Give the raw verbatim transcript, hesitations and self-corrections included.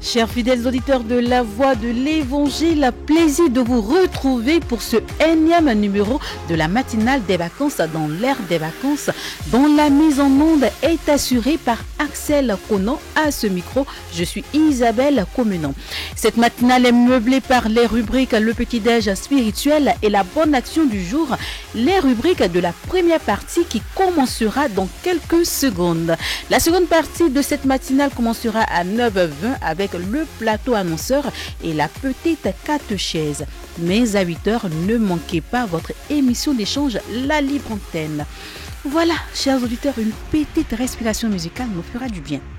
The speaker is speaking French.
Chers fidèles auditeurs de la Voix de l'Évangile, plaisir de vous retrouver pour ce énième numéro de la matinale des vacances dans l'ère des vacances, dont la mise en onde est assurée par Axel Conan. À ce micro, je suis Isabelle Comenon. Cette matinale est meublée par les rubriques Le Petit-Déj spirituel et La Bonne Action du jour, les rubriques de la première partie qui commencera dans quelques secondes. La seconde partie de cette matinale commencera à neuf heures vingt avec le plateau annonceur et la petite catéchèse. Mais à huit heures, ne manquez pas votre émission d'échange La Libre Antenne. Voilà, chers auditeurs, une petite respiration musicale nous fera du bien.